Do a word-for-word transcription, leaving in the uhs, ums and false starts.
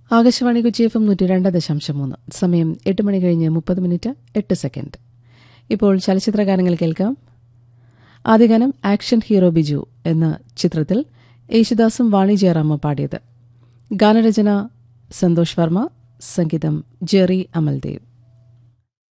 Akashvani Kochi F M നൂറ്റി രണ്ട് ദശാംശം മൂന്ന്. സമയം എട്ട് മണി കഴിഞ്ഞ് മുപ്പത് മിനിറ്റ് എട്ട് സെക്കൻഡ്. ഇപ്പോൾ ചലച്ചിത്ര ഗാനങ്ങൾ കേൾക്കാം. ആദ്യ ഗാനം ആക്ഷൻ ഹീറോ ബിജു എന്ന ചിത്രത്തിൽ യേശുദാസും വാണി ജയറാമും പാടിയത്. ഗാനരചന സന്തോഷ് വർമ്മ, സംഗീതം ജെറി അമൽദേവ്.